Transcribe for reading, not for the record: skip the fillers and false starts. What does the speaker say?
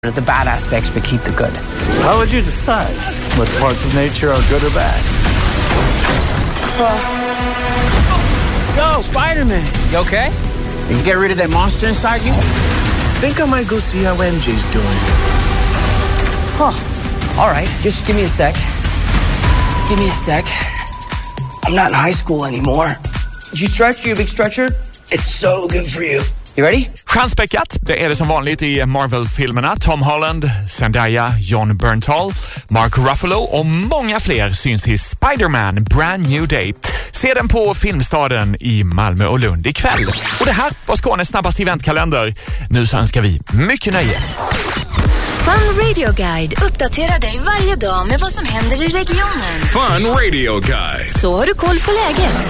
the bad aspects but keep the good. How would you decide what parts of nature are good or bad? Yo, Spider-Man, you okay? You can get rid of that monster inside you? Think I might go see how MJ's doing. Huh. All right, just give me a sec. Give me a sec. I'm not in high school anymore. Did you stretch? You a big stretcher? It's so good for you. You ready? Stjärnspäckat, det är det som vanligt i Marvel-filmerna. Tom Holland, Zendaya, Jon Bernthal, Mark Ruffalo och många fler syns i Spider-Man Brand New Day. Se den på Filmstaden i Malmö och Lund ikväll. Och det här var Skånes snabbaste eventkalender. Nu så önskar vi mycket nöje. Fun Radio Guide uppdaterar dig varje dag med vad som händer i regionen. Fun Radio Guide. Så har du koll på läget.